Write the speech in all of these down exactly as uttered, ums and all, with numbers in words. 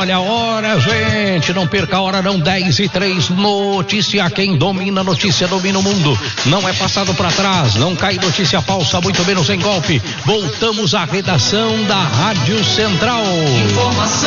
Olha a hora, gente, não perca a hora não, dez e três, notícia, quem domina a notícia domina o mundo, não é passado para trás, não cai notícia falsa, muito menos em golpe. Voltamos à redação da Rádio Central. Informação,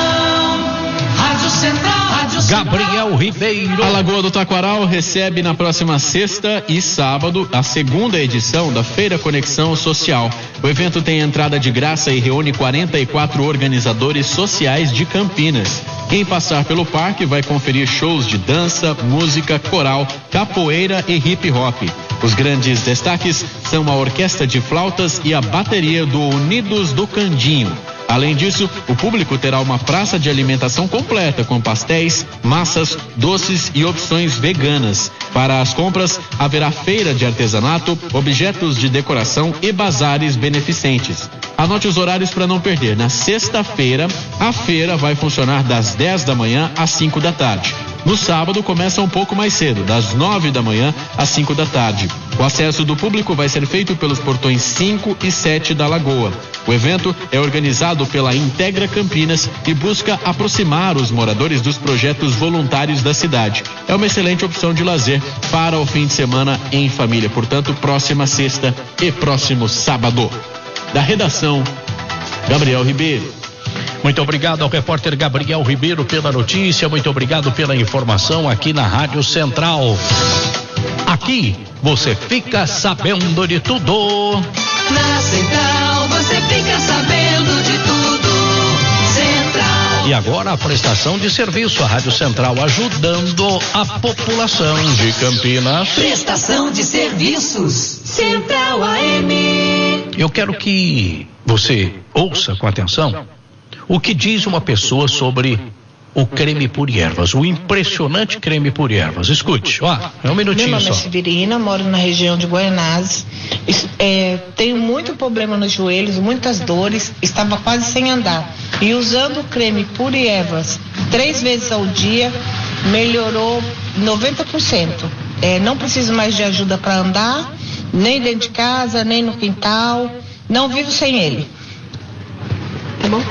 Rádio Central, Rádio Central. Gabriel Ribeiro. A Lagoa do Taquaral recebe na próxima sexta e sábado a segunda edição da Feira Conexão Social. O evento tem entrada de graça e reúne quarenta e quatro organizadores sociais de Campinas. Quem passar pelo parque vai conferir shows de dança, música, coral, capoeira e hip hop. Os grandes destaques são a orquestra de flautas e a bateria do Unidos do Candinho. Além disso, o público terá uma praça de alimentação completa com pastéis, massas, doces e opções veganas. Para as compras, haverá feira de artesanato, objetos de decoração e bazares beneficentes. Anote os horários para não perder. Na sexta-feira, a feira vai funcionar das dez da manhã às cinco da tarde. No sábado, começa um pouco mais cedo, das nove da manhã às cinco da tarde. O acesso do público vai ser feito pelos portões cinco e sete da Lagoa. O evento é organizado pela Integra Campinas e busca aproximar os moradores dos projetos voluntários da cidade. É uma excelente opção de lazer para o fim de semana em família. Portanto, próxima sexta e próximo sábado. Da redação, Gabriel Ribeiro. Muito obrigado ao repórter Gabriel Ribeiro pela notícia, muito obrigado pela informação aqui na Rádio Central. Aqui você fica sabendo de tudo. Na Central você fica sabendo de tudo. Central. E agora a prestação de serviço, a Rádio Central ajudando a população de Campinas. Prestação de serviços, Central A M. Eu quero que você ouça com atenção o que diz uma pessoa sobre o creme por ervas, o impressionante creme por ervas. Escute, ó, é um minutinho só. Meu nome só. é Severina, moro na região de Guaianazes. É, tenho muito problema nos joelhos, muitas dores, estava quase sem andar. E usando o creme por ervas três vezes ao dia, melhorou noventa por cento. É, não preciso mais de ajuda para andar, nem dentro de casa, nem no quintal. Não vivo sem ele. Tá bom?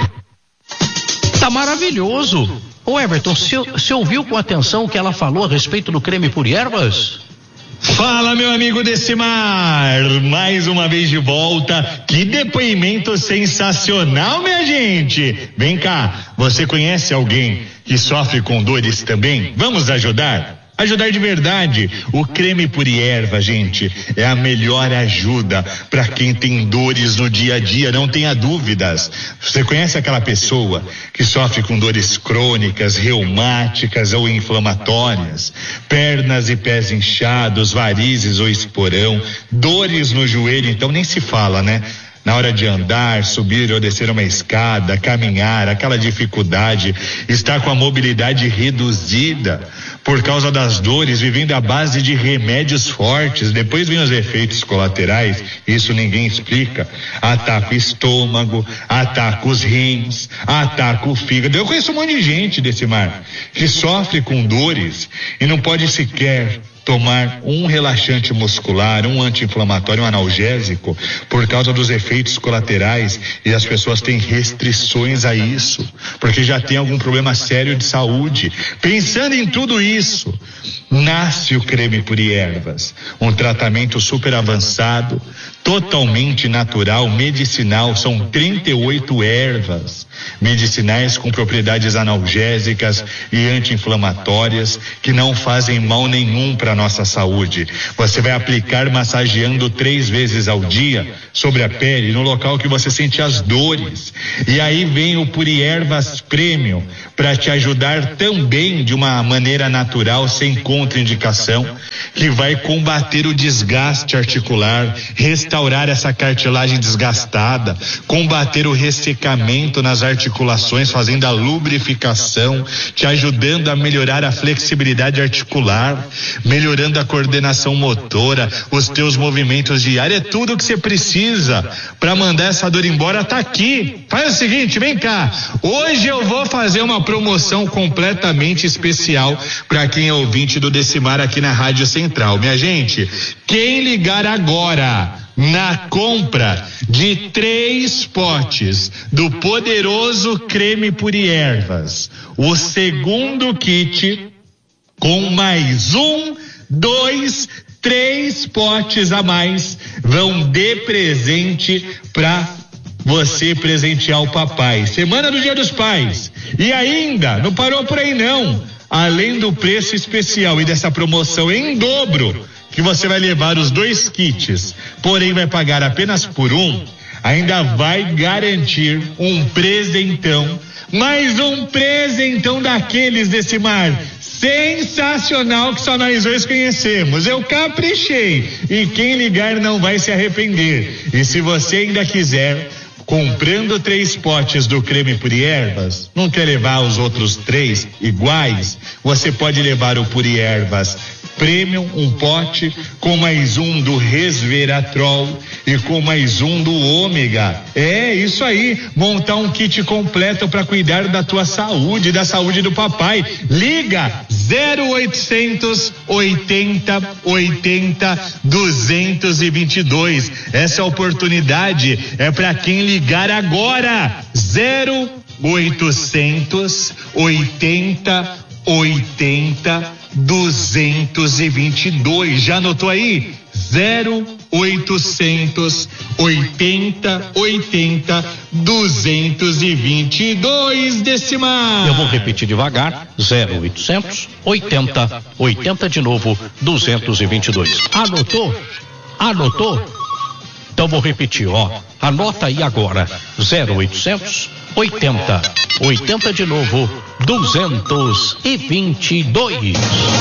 Tá maravilhoso. Ô Everton, você ouviu com atenção o que ela falou a respeito do creme por ervas? Fala, meu amigo Decimar, mais uma vez de volta. Que depoimento sensacional, minha gente. Vem cá, você conhece alguém que sofre com dores também? Vamos ajudar? Ajudar de verdade. O creme por erva, gente, é a melhor ajuda para quem tem dores no dia a dia, não tenha dúvidas. Você conhece aquela pessoa que sofre com dores crônicas, reumáticas ou inflamatórias, pernas e pés inchados, varizes ou esporão, dores no joelho, então nem se fala, né? Na hora de andar, subir ou descer uma escada, caminhar, aquela dificuldade, estar com a mobilidade reduzida por causa das dores, vivendo à base de remédios fortes, depois vem os efeitos colaterais, isso ninguém explica. Ataca o estômago, ataca os rins, ataca o fígado. Eu conheço um monte de gente desse mar que sofre com dores e não pode sequer tomar um relaxante muscular, um anti-inflamatório, um analgésico, por causa dos efeitos colaterais, e as pessoas têm restrições a isso, porque já tem algum problema sério de saúde. Pensando em tudo isso, nasce o creme por ervas, um tratamento super avançado, totalmente natural, medicinal. São trinta e oito ervas medicinais com propriedades analgésicas e anti-inflamatórias que não fazem mal nenhum para a nossa saúde. Você vai aplicar massageando três vezes ao dia sobre a pele, no local que você sente as dores. E aí vem o Puriervas Premium para te ajudar também de uma maneira natural, sem contraindicação, que vai combater o desgaste articular, restaurar essa cartilagem desgastada, combater o ressecamento nas articulações, fazendo a lubrificação, te ajudando a melhorar a flexibilidade articular, melhorando a coordenação motora, os teus movimentos diários. É tudo que você precisa para mandar essa dor embora. Tá aqui. Faz o seguinte, vem cá. Hoje eu vou fazer uma promoção completamente especial para quem é ouvinte do Decimar aqui na Rádio Central. Minha gente, quem ligar agora na compra de três potes do poderoso creme Puri Ervas. O segundo kit com mais um, dois, três potes a mais vão de presente para você presentear o papai. Semana do Dia dos Pais. E ainda, não parou por aí não. Além do preço especial e dessa promoção em dobro, que você vai levar os dois kits, porém vai pagar apenas por um, ainda vai garantir um presentão, mais um presentão daqueles desse mar sensacional que só nós dois conhecemos. Eu caprichei e quem ligar não vai se arrepender. E se você ainda quiser, comprando três potes do creme Puri Ervas, não quer levar os outros três iguais, você pode levar o Puri Ervas Premium, um pote, com mais um do Resveratrol e com mais um do Ômega. É isso aí, montar um kit completo para cuidar da tua saúde, da saúde do papai. Liga zero oitocentos oitenta oitenta duzentos e vinte e dois. Essa oportunidade é para quem ligar agora. zero oitocentos oitenta oitenta duzentos e vinte e dois. Já anotou aí? zero oitocentos oitenta oitenta duzentos e vinte e dois, Decimar. Eu vou repetir devagar. zero oitocentos oitenta oitenta de novo duzentos e vinte e dois. Anotou? Anotou? Então vou repetir, ó. Anota aí agora. zero oitocentos oitenta oitenta de novo duzentos e vinte e dois.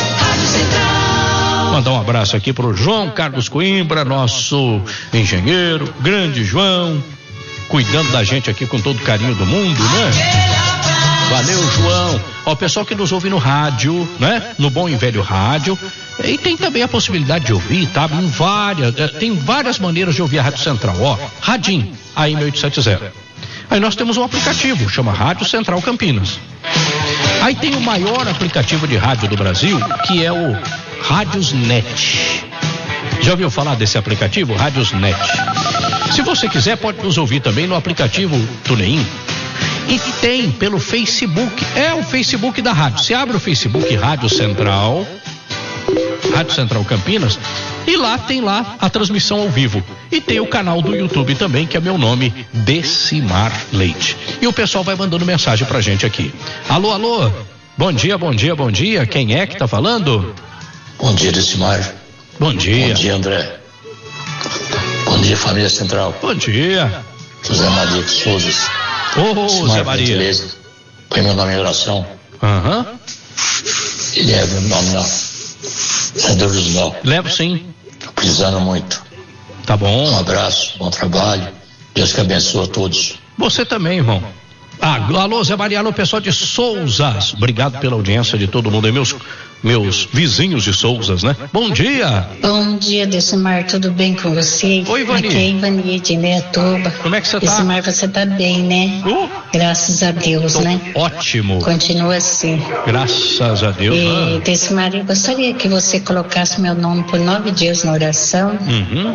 Mandar um abraço aqui pro João Carlos Coimbra, nosso engenheiro, grande João, cuidando da gente aqui com todo o carinho do mundo, né? Valeu, João. Ó, o pessoal que nos ouve no rádio, né? No bom e velho rádio. E tem também a possibilidade de ouvir, tá? Em várias, tem várias maneiras de ouvir a Rádio Central, ó. Radinho, A M oitocentos e setenta. Aí nós temos um aplicativo, chama Rádio Central Campinas. Aí tem o maior aplicativo de rádio do Brasil, que é o Rádiosnet. Já ouviu falar desse aplicativo, Rádiosnet? Se você quiser, pode nos ouvir também no aplicativo TuneIn. E tem pelo Facebook, é o Facebook da rádio. Você abre o Facebook Rádio Central, Rádio Central Campinas, e lá tem lá a transmissão ao vivo. E tem o canal do YouTube também, que é meu nome, Decimar Leite. E o pessoal vai mandando mensagem pra gente aqui. Alô, alô, bom dia, bom dia, bom dia. Quem é que tá falando? Bom dia, Decimar. Bom dia. Bom dia, André. Bom dia, família Central. Bom dia. José Maria de Souza. Ô, oh, Zé Maria. Beleza. Põe meu nome em oração. Aham. Uhum. E leva o nome não. Senador José. Levo sim. Tô precisando muito. Tá bom. Um abraço, bom trabalho. Deus que abençoe a todos. Você também, irmão. Ah, alô, Zé Maria, alô, pessoal de Souzas. Obrigado pela audiência de todo mundo aí, meus, meus vizinhos de Souzas, né? Bom dia. Bom dia, Decimar, tudo bem com você? Oi, Ivani. Aqui é Ivani de Neatuba. Como é que você tá? Decimar, você tá bem, né? Uh, Graças a Deus, tô né? Ótimo. Continua assim. Graças a Deus. E, Ah. Decimar, eu gostaria que você colocasse meu nome por nove dias na oração. Uhum.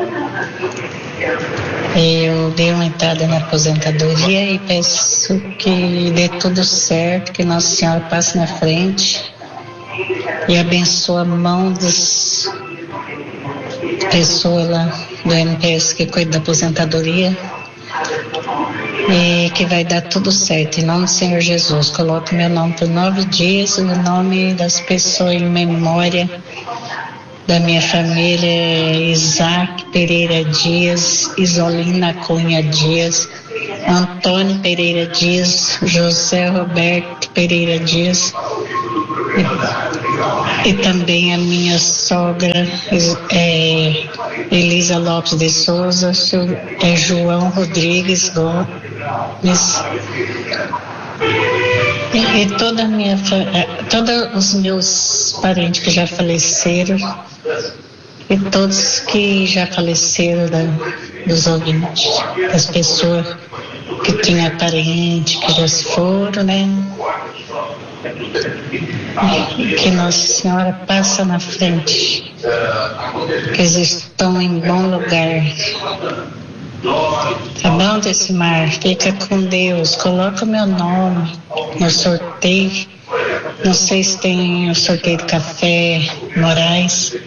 Eu dei uma entrada na aposentadoria e peço que dê tudo certo, que Nossa Senhora passe na frente e abençoe a mão das pessoas lá do M P S que cuida da aposentadoria e que vai dar tudo certo. Em nome do Senhor Jesus, coloque meu nome por nove dias, o nome das pessoas em memória da minha família: Isaac Pereira Dias, Isolina Cunha Dias, Antônio Pereira Dias, José Roberto Pereira Dias e, e também a minha sogra é, Elisa Lopes de Souza, é João Rodrigues Gomes. E, e toda a minha, todos os meus parentes que já faleceram e todos que já faleceram da, dos ouvintes, das pessoas que tinha parente que já se foram, né? Que Nossa Senhora passa na frente, que eles estão em bom lugar. Tá bom, Decimar? Fica com Deus. Coloca o meu nome no sorteio. Não sei se tem o sorteio de café Moraes,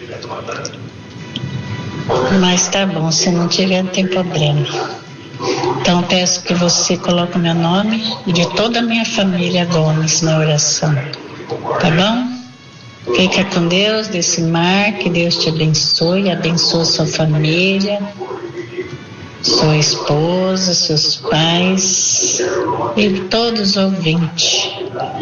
mas tá bom, se não tiver não tem problema. Então peço que você coloque o meu nome e de toda a minha família Gomes na oração, tá bom? Fica com Deus, Decimar, que Deus te abençoe, abençoe sua família, sua esposa, seus pais e todos os ouvintes.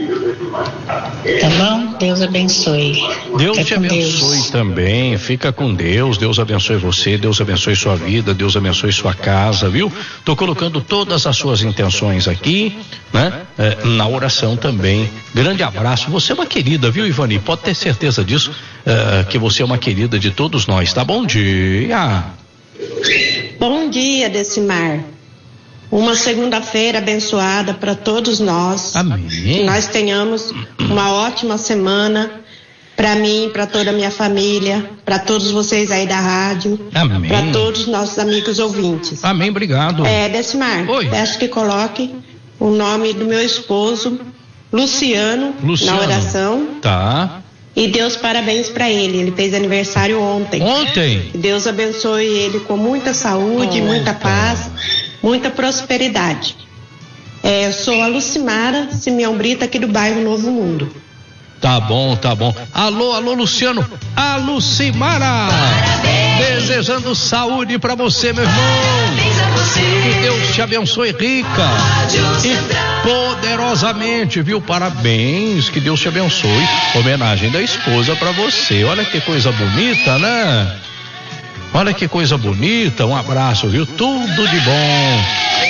Tá bom? Deus abençoe. Deus Fica te com abençoe Deus. também. Fica com Deus. Deus abençoe você. Deus abençoe sua vida. Deus abençoe sua casa, viu? Tô colocando todas as suas intenções aqui, né? É, na oração também. Grande abraço. Você é uma querida, viu, Ivani? Pode ter certeza disso, é, que você é uma querida de todos nós, tá? Bom dia. Bom dia, Decimar. Uma segunda-feira abençoada para todos nós. Amém. Que nós tenhamos uma ótima semana para mim, para toda a minha família, para todos vocês aí da rádio, Amém. para todos os nossos amigos ouvintes. Amém, obrigado. É, Decimar, Oi. peço que coloque o nome do meu esposo, Luciano, Luciano. na oração. Tá. E Deus parabéns para ele. Ele fez aniversário ontem. Ontem? Que Deus abençoe ele com muita saúde, Oh, muita tá. paz, muita prosperidade. É, eu sou a Lucimara Simeão Brito, aqui do bairro Novo Mundo. Tá bom, tá bom. Alô, alô, Luciano. A Lucimara. Desejando saúde pra você, meu irmão. Que Deus te abençoe rica e poderosamente, viu? Parabéns, que Deus te abençoe. Homenagem da esposa pra você. Olha que coisa bonita, né? Olha que coisa bonita. Um abraço, viu? Tudo de bom.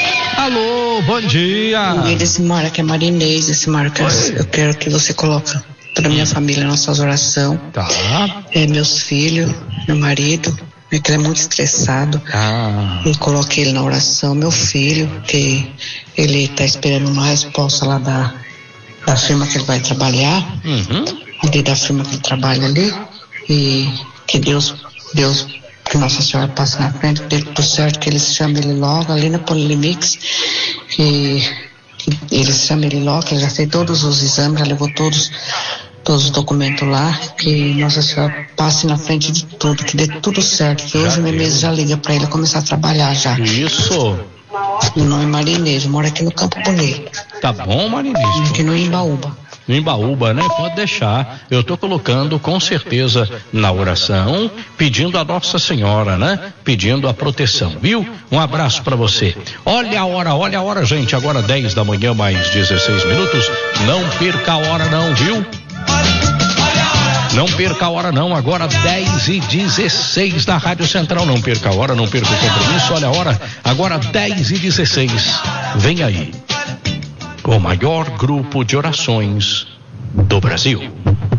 Alô, bom dia. Bom dia, Decimar, aqui é Marinês, Decimar, eu quero que você coloque toda a minha família na nossa oração. Tá. É, meus filhos, meu marido, que ele é muito estressado. Ah. E coloquei ele na oração. Meu filho, que ele está esperando uma resposta lá da, da firma que ele vai trabalhar, Uhum. ali da firma que ele trabalha ali, e que Deus, Deus, que Nossa Senhora passe na frente, que dê tudo certo, que eles chamem ele logo, ali na Polilimix, que, que eles chamem ele logo, que ele já fez todos os exames, já levou todos todos os documentos lá, que Nossa Senhora passe na frente de tudo, que dê tudo certo, que hoje o Memeza já liga para ele começar a trabalhar já. Isso. Meu nome é Marinês, eu moro aqui no Campo Bonito. Tá bom, Marinês? Aqui no Imbaúba. No Imbaúba, né? Pode deixar. Eu tô colocando com certeza na oração, pedindo a Nossa Senhora, né? Pedindo a proteção, viu? Um abraço pra você. Olha a hora, olha a hora, gente. Agora dez da manhã, mais dezesseis minutos. Não perca a hora não, viu? Não perca a hora não, agora dez e dezesseis da Rádio Central. Não perca a hora, não perca o compromisso. Olha a hora, agora dez e dezesseis. Vem aí o maior grupo de orações do Brasil.